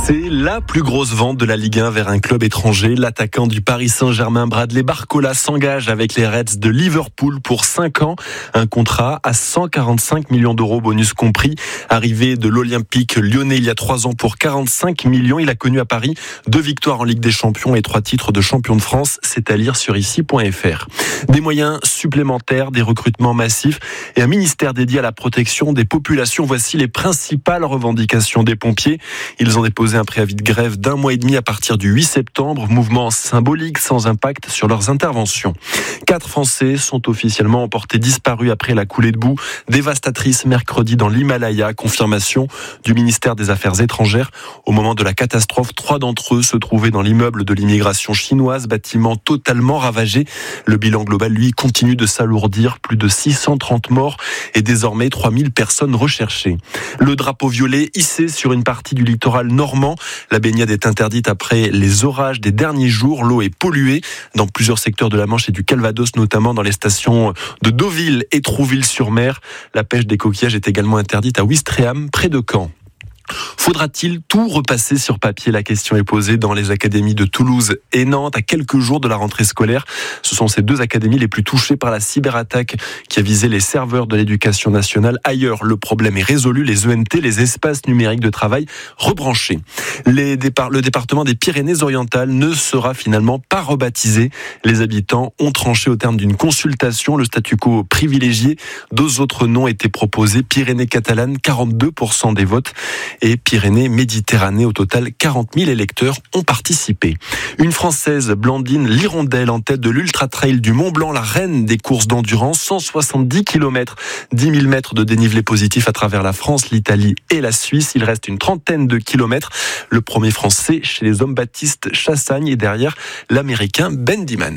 C'est la plus grosse vente de la Ligue 1 vers un club étranger. L'attaquant du Paris Saint-Germain, Bradley Barcola, s'engage avec les Reds de Liverpool pour 5 ans. Un contrat à 145 millions d'euros, bonus compris. Arrivé de l'Olympique lyonnais il y a 3 ans pour 45 millions. Il a connu à Paris 2 victoires en Ligue des Champions et 3 titres de champion de France. C'est à lire sur ici.fr. Des moyens supplémentaires, des recrutements massifs et un ministère dédié à la protection des populations. Voici les principales revendications des pompiers. Ils ont déposé un préavis de grève d'1 mois et demi à partir du 8 septembre. Mouvement symbolique sans impact sur leurs interventions. 4 Français sont officiellement portés disparus après la coulée de boue dévastatrice mercredi dans l'Himalaya. Confirmation du ministère des Affaires étrangères. Au moment de la catastrophe, 3 d'entre eux se trouvaient dans l'immeuble de l'immigration chinoise, bâtiment totalement ravagé. Le bilan global, lui, continue de s'alourdir. Plus de 630 morts et désormais 3000 personnes recherchées. Le drapeau violet hissé sur une partie du littoral normand. La baignade est interdite après les orages des derniers jours. L'eau est polluée dans plusieurs secteurs de la Manche et du Calvados, notamment dans les stations de Deauville et Trouville-sur-Mer. La pêche des coquillages est également interdite à Ouistreham, près de Caen. Faudra-t-il tout repasser sur papier ? La question est posée dans les académies de Toulouse et Nantes à quelques jours de la rentrée scolaire. Ce sont ces 2 académies les plus touchées par la cyberattaque qui a visé les serveurs de l'éducation nationale. Ailleurs, le problème est résolu. Les ENT, les espaces numériques de travail, rebranchés. Le département des Pyrénées-Orientales ne sera finalement pas rebaptisé. Les habitants ont tranché au terme d'une consultation. Le statu quo privilégié. 2 autres noms étaient proposés. Pyrénées-Catalanes, 42% des votes. Et Pyrénées-Méditerranée. Au total, 40 000 électeurs ont participé. Une Française, Blandine Lirondelle, en tête de l'Ultra Trail du Mont Blanc, la reine des courses d'endurance, 170 km, 10 000 mètres de dénivelé positif à travers la France, l'Italie et la Suisse. Il reste une trentaine de kilomètres. Le premier Français chez les hommes, Baptiste Chassagne, est derrière l'Américain Ben Diman.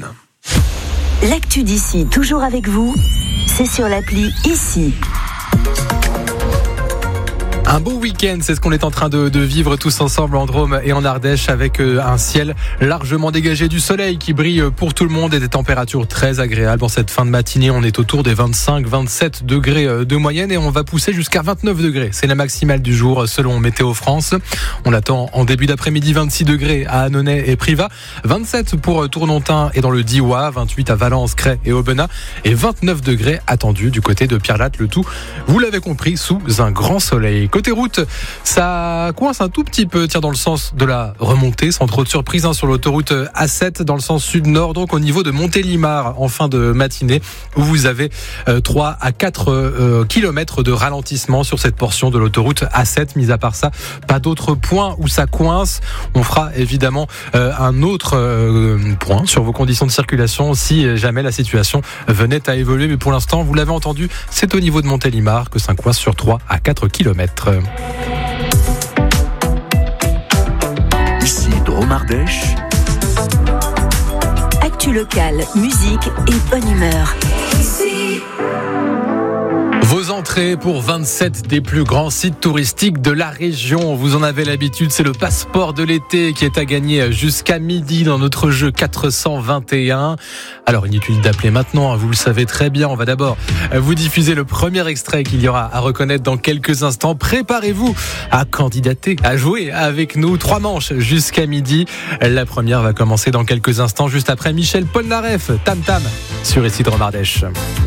L'actu d'ici, toujours avec vous, c'est sur l'appli Ici. Un beau week-end, c'est ce qu'on est en train de vivre tous ensemble en Drôme et en Ardèche avec un ciel largement dégagé, du soleil qui brille pour tout le monde et des températures très agréables. En cette fin de matinée, on est autour des 25-27 degrés de moyenne et on va pousser jusqu'à 29 degrés. C'est la maximale du jour selon Météo France. On attend en début d'après-midi 26 degrés à Annonay et Privas, 27 pour Tournontin et dans le Diois, 28 à Valence, Crest et Aubenas et 29 degrés attendus du côté de Pierrelatte. Le tout, vous l'avez compris, sous un grand soleil. Côté route, ça coince un tout petit peu, dans le sens de la remontée, sans trop de surprise, sur l'autoroute A7 dans le sens sud-nord, donc au niveau de Montélimar en fin de matinée, où vous avez 3 à 4 kilomètres de ralentissement sur cette portion de l'autoroute A7. Mis à part ça, pas d'autres points où ça coince. On fera évidemment un autre point sur vos conditions de circulation si jamais la situation venait à évoluer, mais pour l'instant, vous l'avez entendu, c'est au niveau de Montélimar que ça coince sur 3 à 4 kilomètres. Ici Drôme Ardèche. Actu locale, musique et bonne humeur. Ici. Vos entrées pour 27 des plus grands sites touristiques de la région. Vous en avez l'habitude, c'est le passeport de l'été qui est à gagner jusqu'à midi dans notre jeu 421. Alors inutile d'appeler maintenant, vous le savez très bien. On va d'abord vous diffuser le premier extrait qu'il y aura à reconnaître dans quelques instants. Préparez-vous à candidater, à jouer avec nous. 3 manches jusqu'à midi. La première va commencer dans quelques instants, juste après Michel Polnareff, Tam Tam, sur Ici Drôme Ardèche.